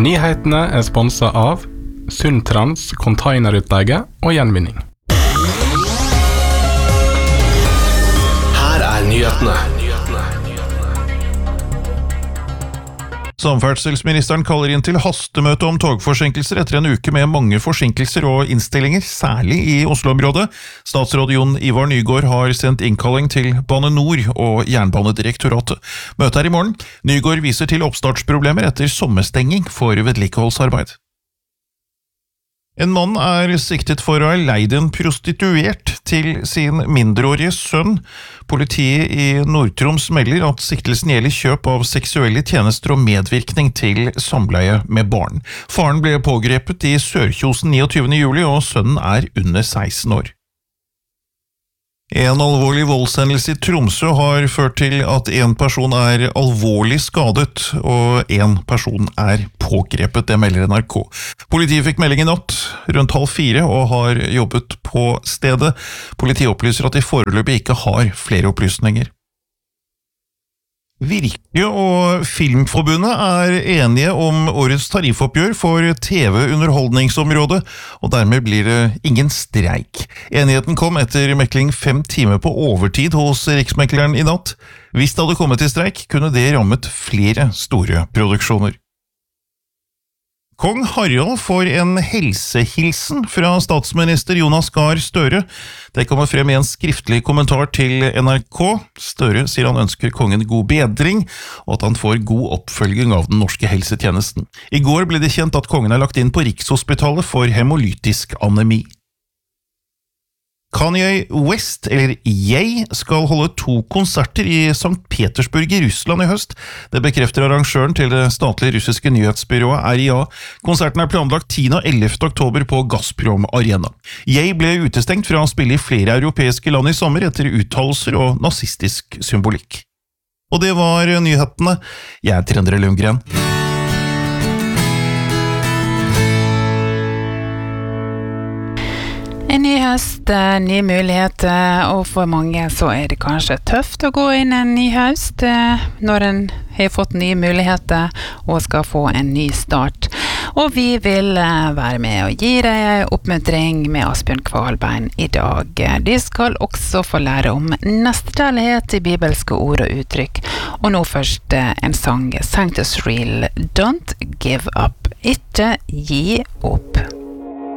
Nyhetene sponset av Sundtrans containerutleie og gjenvinning. Her nyhetene. Samferdselsministeren kaller inn til hastemøte om togforsinkelser etter en uke med mange forsinkelser og innstillinger, særlig i Oslo-området. Statsråd Jon Ivar Nygård har sendt innkalling til Bane Nor og Jernbanedirektoratet. Møtet i morgen. Nygård viser til oppstartsproblemer etter sommerstenging for vedlikeholdsarbeid. En mann siktet for å ha leid en prostituert til sin mindreårige sønn. Politiet i Nord-Troms melder at siktelsen gjelder kjøp av seksuelle tjenester og medvirkning til samleie med barn. Faren ble pågrepet i Sørkjosen 29. juli, og sønnen under 16 år. En alvorlig voldshendelse i Tromsø har ført til at en person alvorlig skadet, og en person pågrepet, det melder NRK. Politiet fikk melding i natt, rundt 3:30, og har jobbet på stedet. Politiet opplyser at de foreløpig ikke har flere opplysninger. Virke og Filmforbundet enige om årets tariffoppgjør for TV-underholdningsområdet, og dermed blir det ingen streik. Enigheten kom etter mekling 5 timer på overtid hos Riksmekleren i natt. Hvis det hadde kommet til streik, kunne det rammet flere store produksjoner. Kong Harald får en helsehilsen fra statsminister Jonas Gahr Støre. Det kommer frem i en skriftlig kommentar til NRK. Støre sier han ønsker kongen god bedring, og at han får god oppfølging av den norske helsetjenesten. I går ble det kjent at kongen lagt inn på Rikshospitalet for hemolytisk anemi. Kanye West, eller Ye, skal holde 2 konserter i St. Petersburg i Russland i høst. Det bekrefter arrangøren til det statlige russiske nyhetsbyrået RIA. Konserten planlagt 10. og 11. oktober på Gazprom Arena. Ye ble utestengt fra å spille i flere europeiske land i sommer etter uttalelser og nazistisk symbolikk. Og det var nyhetene. Jeg Endre Lundgren. En ny høst, nye muligheter, og for mange så det kanskje tøft å gå inn en ny høst når en har fått nye muligheter og skal få en ny start. Og vi vil være med og gi deg oppmuntring med Asbjørn Kvalbein i dag. De skal også få lære om nestekjærlighet i bibelske ord og uttrykk. Og nå først en sang, Sanctus Real, Don't Give Up, ikke gi opp.